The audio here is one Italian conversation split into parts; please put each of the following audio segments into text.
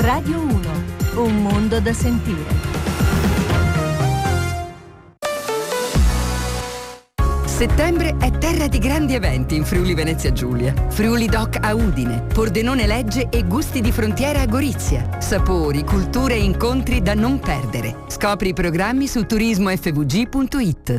Radio 1, un mondo da sentire. Settembre è terra di grandi eventi in Friuli Venezia Giulia. Friuli Doc a Udine, Pordenone Legge e Gusti di Frontiera a Gorizia. Sapori, culture e incontri da non perdere. Scopri i programmi su turismofvg.it.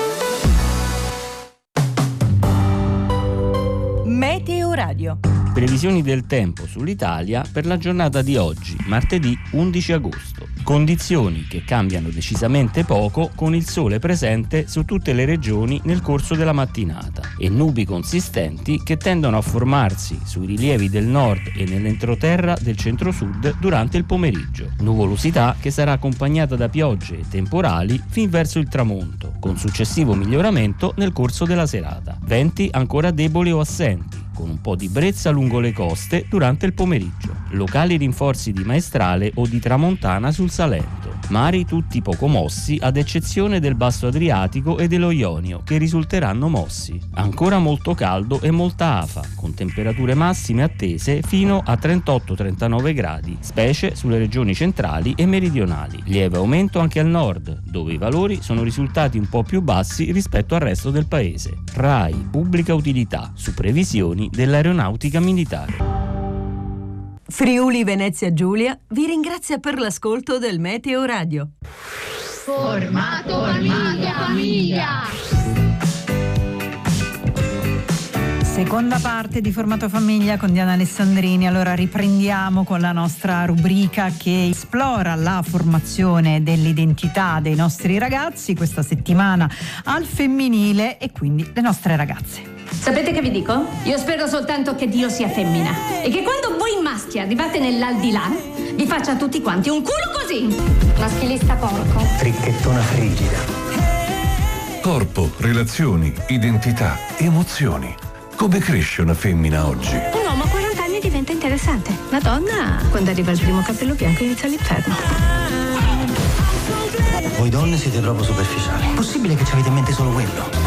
Meteo Radio. Previsioni del tempo sull'Italia per la giornata di oggi, martedì 11 agosto. Condizioni che cambiano decisamente poco con il sole presente su tutte le regioni nel corso della mattinata e nubi consistenti che tendono a formarsi sui rilievi del nord e nell'entroterra del centro-sud durante il pomeriggio. Nuvolosità che sarà accompagnata da piogge e temporali fin verso il tramonto, con successivo miglioramento nel corso della serata. Venti ancora deboli o assenti, con un po' di brezza lungo le coste durante il pomeriggio. Locali rinforzi di maestrale o di tramontana sul Salento. Mari tutti poco mossi, ad eccezione del Basso Adriatico e dello Ionio, che risulteranno mossi. Ancora molto caldo e molta afa, con temperature massime attese fino a 38-39 gradi, specie sulle regioni centrali e meridionali. Lieve aumento anche al nord, dove i valori sono risultati un po' più bassi rispetto al resto del paese. RAI Pubblica Utilità, su previsioni dell'Aeronautica Militare. Friuli Venezia Giulia vi ringrazia per l'ascolto del Meteo Radio. Formato famiglia. Seconda parte di Formato Famiglia con Diana Alessandrini. Allora riprendiamo con la nostra rubrica che esplora la formazione dell'identità dei nostri ragazzi, questa settimana al femminile e quindi le nostre ragazze. Sapete che vi dico? Io spero soltanto che Dio sia femmina e che quando voi maschi arrivate nell'aldilà vi faccia a tutti quanti un culo così. Maschilista porco. Fricchettona frigida. Corpo, relazioni, identità, emozioni. Come cresce una femmina oggi? Un uomo a 40 anni diventa interessante. La donna, quando arriva il primo capello bianco, inizia l'inferno. Voi donne siete proprio superficiali. Possibile che ci avete in mente solo quello?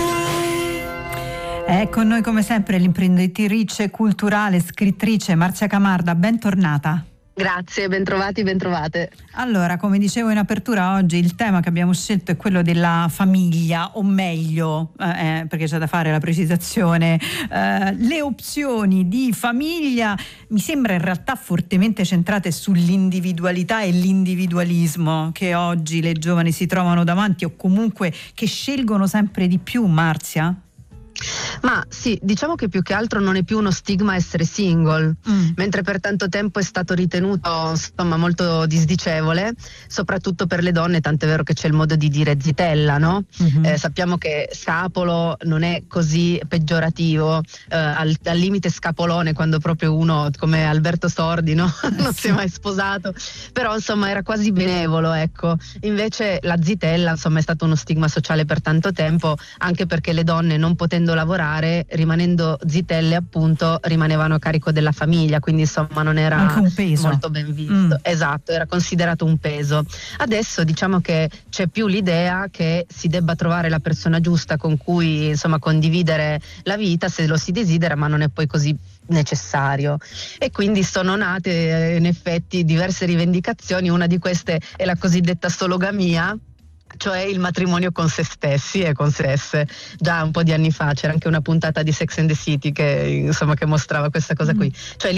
È con noi come sempre l'imprenditrice culturale, scrittrice Marzia Camarda, bentornata. Grazie, bentrovati, bentrovate. Allora, come dicevo in apertura, oggi il tema che abbiamo scelto è quello della famiglia, o meglio, perché c'è da fare la precisazione, le opzioni di famiglia mi sembra in realtà fortemente centrate sull'individualità e l'individualismo che oggi le giovani si trovano davanti o comunque che scelgono sempre di più, Marzia? Ma sì, diciamo che più che altro non è più uno stigma essere single, mentre per tanto tempo è stato ritenuto insomma molto disdicevole, soprattutto per le donne, tant'è vero che c'è il modo di dire zitella, no? Sappiamo che scapolo non è così peggiorativo, al limite scapolone quando proprio uno come Alberto Sordi, no? Non si è mai sposato, però insomma era quasi benevolo, ecco. Invece la zitella insomma è stato uno stigma sociale per tanto tempo, anche perché le donne non potendo lavorare, rimanendo zitelle appunto, rimanevano a carico della famiglia, quindi insomma non era anche un peso. Molto ben visto. Esatto, era considerato un peso. Adesso diciamo che c'è più l'idea che si debba trovare la persona giusta con cui insomma condividere la vita se lo si desidera, ma non è poi così necessario, e quindi sono nate in effetti diverse rivendicazioni. Una di queste è la cosiddetta sologamia, cioè il matrimonio con se stessi e con se stesse. Già un po' di anni fa c'era anche una puntata di Sex and the City che insomma che mostrava questa cosa qui, cioè